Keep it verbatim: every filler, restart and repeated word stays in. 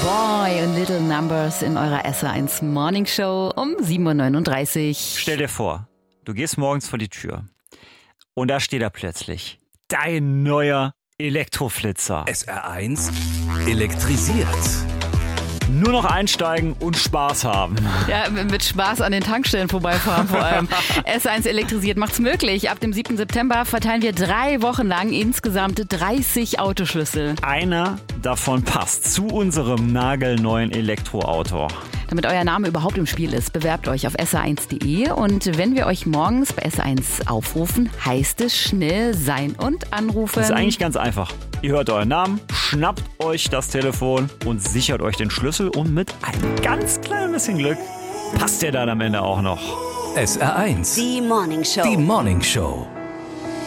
Boy und Little Numbers in eurer S R eins Morning Show um sieben Uhr neununddreißig. Stell dir vor, du gehst morgens vor die Tür und da steht er plötzlich. Dein neuer Elektroflitzer. S R eins elektrisiert. Nur noch einsteigen und Spaß haben. Ja, mit Spaß an den Tankstellen vorbeifahren vor allem. S eins elektrisiert macht's möglich. Ab dem siebten September verteilen wir drei Wochen lang insgesamt dreißig Autoschlüssel. Einer davon passt zu unserem nagelneuen Elektroauto. Damit euer Name überhaupt im Spiel ist, bewerbt euch auf S R eins punkt de und wenn wir euch morgens bei S R eins aufrufen, heißt es schnell sein und anrufen. Das ist eigentlich ganz einfach. Ihr hört euren Namen, schnappt euch das Telefon und sichert euch den Schlüssel und mit ein ganz klein bisschen Glück passt der dann am Ende auch noch. S R eins. Die Morning Show. Die Morning Show.